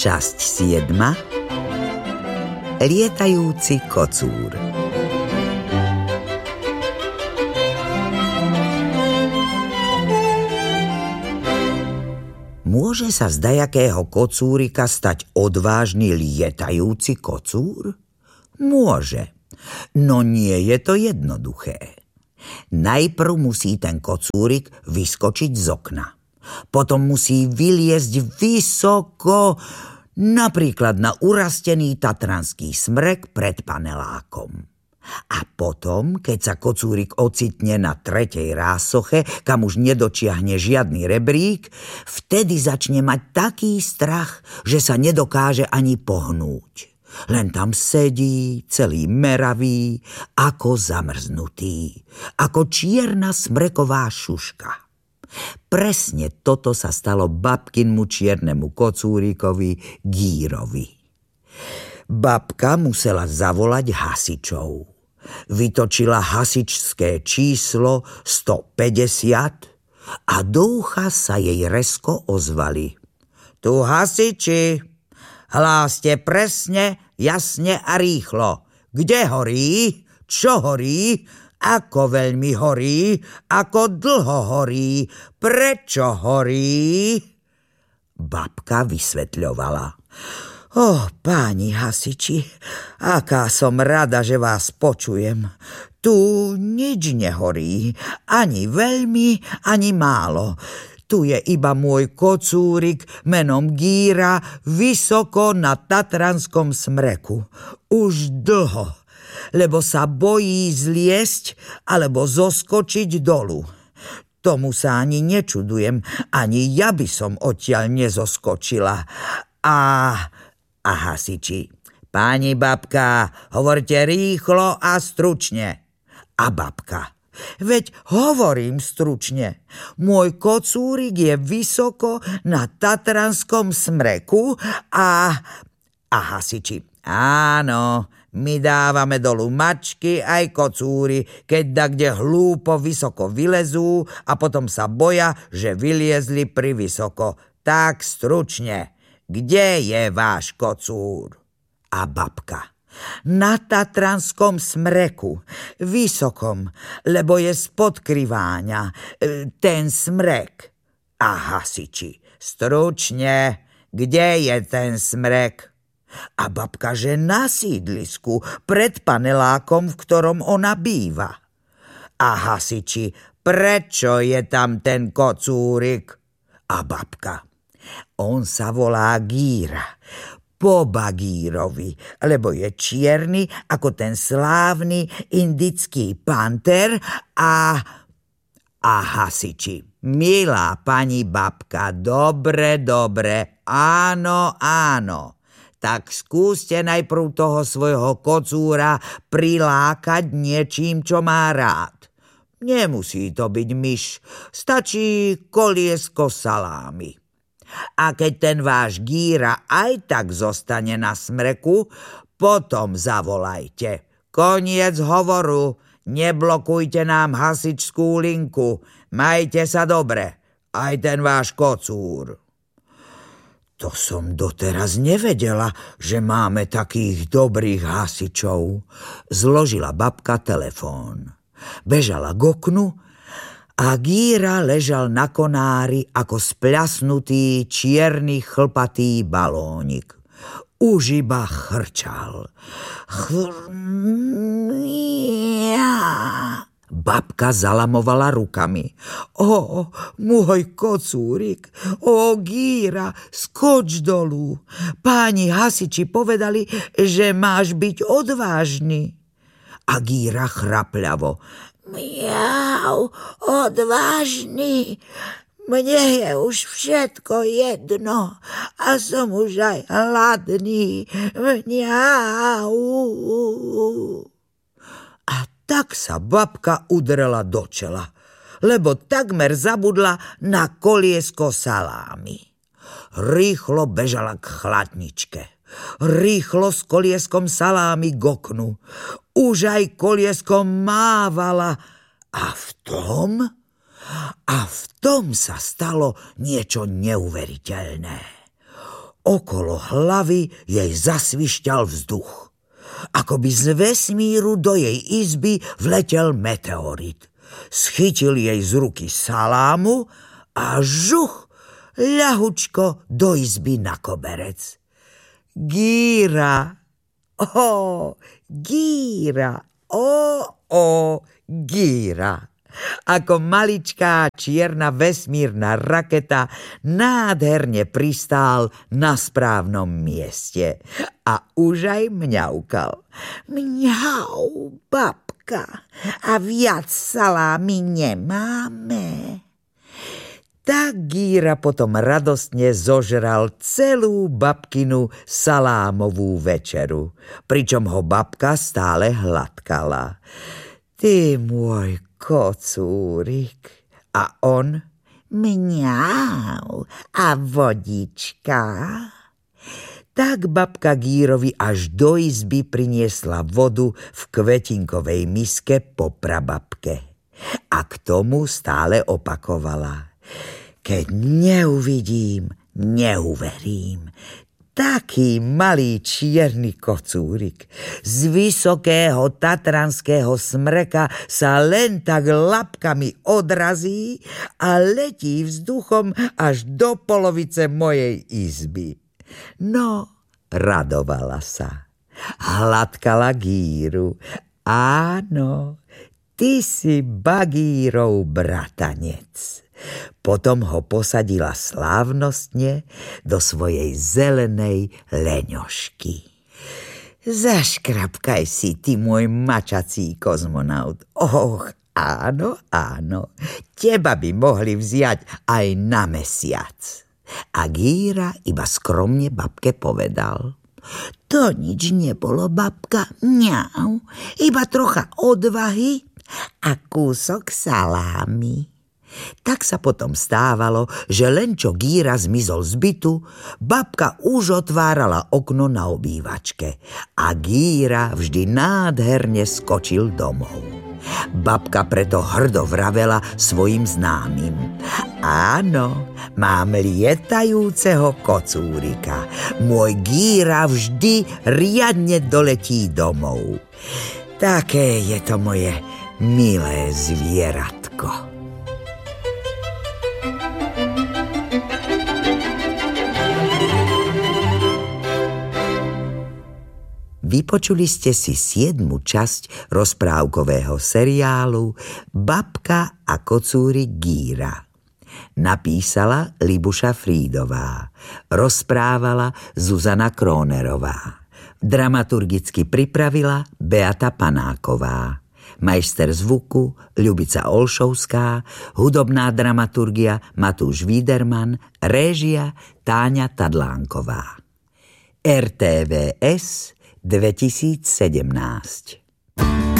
Časť 7. Lietajúci kocúr. Môže sa z dajakého kocúrika stať odvážny lietajúci kocúr? Môže, no nie je to jednoduché. Najprv musí ten kocúrik vyskočiť z okna. Potom musí vyliezť vysoko, napríklad na urastený tatranský smrek pred panelákom. A potom, keď sa kocúrik ocitne na 3. rásoche, kam už nedočiahne žiadny rebrík, vtedy začne mať taký strach, že sa nedokáže ani pohnúť. Len tam sedí, celý meravý, ako zamrznutý, ako čierna smreková šuška. Presne toto sa stalo babkinmu čiernemu kocúrikovi Gírovi. Babka musela zavolať hasičov. Vytočila hasičské číslo 150 a do ucha sa jej rezko ozvali. Tu hasiči, hláste presne, jasne a rýchlo. Kde horí? Čo horí? Ako veľmi horí? Ako dlho horí? Prečo horí? Babka vysvetľovala. Páni hasiči, aká som rada, že vás počujem. Tu nič nehorí, ani veľmi, ani málo. Tu je iba môj kocúrik menom Gíra vysoko na tatranskom smreku. Už dlho, lebo sa bojí zliesť alebo zoskočiť dolu. Tomu sa ani nečudujem, ani ja by som odtiaľ nezoskočila. A hasiči, páni babka, hovorte rýchlo a stručne. A babka, veď hovorím stručne. Môj kocúrik je vysoko na tatranskom smreku a hasiči, áno, my dávame dolu mačky aj kocúry, keď dakde hlúpo vysoko vylezú a potom sa boja, že vyliezli privysoko. Tak stručne, kde je váš kocúr? A babka, na tatranskom smreku, vysokom, lebo je spod kriváňa, ten smrek. A hasiči, stručne, kde je ten smrek? A babka, že na sídlisku, pred panelákom, v ktorom ona býva. A hasiči, prečo je tam ten kocúrik? A babka, on sa volá Gíra, po Bagírovi, lebo je čierny ako ten slávny indický panter a hasiči. Milá pani babka, dobre, áno. Tak skúste najprv toho svojho kocúra prilákať niečím, čo má rád. Nemusí to byť myš, stačí koliesko salámy. A keď ten váš Gíra aj tak zostane na smreku, potom zavolajte. Koniec hovoru, neblokujte nám hasičskú linku, majte sa dobre, aj ten váš kocúr. To som doteraz nevedela, že máme takých dobrých hasičov. Zložila babka telefón. Bežala k oknu a Gíra ležal na konári ako spľasnutý čierny chlpatý balónik. Už iba chrčal. Babka zalamovala rukami. Môj kocúrik, Gíra, skoč dolu. Páni hasiči povedali, že máš byť odvážny. A Gíra chrapľavo. Mňau, odvážny. Mne je už všetko jedno a som už aj hladný. Mňau. A tak sa babka udrela do čela, lebo takmer zabudla na koliesko salámy. Rýchlo bežala k chladničke. Rýchlo s kolieskom salámy k oknu. Už aj kolieskom mávala. A v tom sa stalo niečo neuveriteľné. Okolo hlavy jej zasvišťal vzduch. Akoby z vesmíru do jej izby vletel meteorit. Schytil jej z ruky salámu a žuch, ľahučko do izby na koberec. Gíra, Gíra, Gíra. Ako maličká čierna vesmírna raketa nádherne pristál na správnom mieste a už aj mňaukal. Mňau, babka, a viac salámy nemáme. Tak Gíra potom radostne zožral celú babkinu salámovú večeru, pričom ho babka stále hladkala. Ty môj kocúrik. A on? Mňau, a vodička? Tak babka Gírovi až do izby priniesla vodu v kvetinkovej miske po prababke. A k tomu stále opakovala. Keď neuvidím, neuverím. Taký malý čierny kocúrik z vysokého tatranského smreka sa len tak labkami odrazí a letí vzduchom až do polovice mojej izby. No, radovala sa. Hladkala Gíru. Áno, ty si Bagírov bratanec. Potom ho posadila slávnostne do svojej zelenej leňošky. Zaškrapkaj si, ty môj mačací kozmonaut. Áno, teba by mohli vziať aj na mesiac. A Gíra iba skromne babke povedal. To nič nebolo, babka, mňau, iba trocha odvahy a kúsok salámy. Tak sa potom stávalo, že len čo Gíra zmizol z bytu, babka už otvárala okno na obývačke a Gíra vždy nádherne skočil domov. Babka preto hrdo vravela svojim známym. Áno, mám lietajúceho kocúrika. Môj Gíra vždy riadne doletí domov. Také je to moje milé zvieratko. Vypočuli ste si 7. časť rozprávkového seriálu Babka a kocúrik Gíra. Napísala Libuša Frídová, rozprávala Zuzana Krónerová. Dramaturgicky pripravila Beata Panáková. Majster zvuku Ľubica Olšovská, hudobná dramaturgia Matúš Wiederman, réžia Táňa Tadlánková. RTVS 2017.